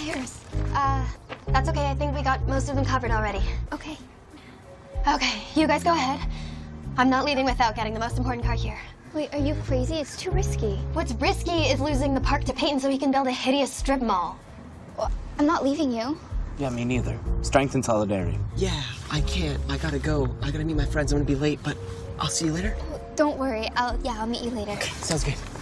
tires. That's okay. I think we got most of them covered already. Okay. Okay, you guys go ahead. I'm not leaving without getting the most important car here. Wait, are you crazy? It's too risky. What's risky is losing the park to Peyton so he can build a hideous strip mall. Well, I'm not leaving you. Yeah, me neither. Strength and solidarity. Yeah, I can't. I gotta go. I gotta meet my friends. I'm gonna be late, but I'll see you later. Don't worry. I'll meet you later. Okay, sounds good.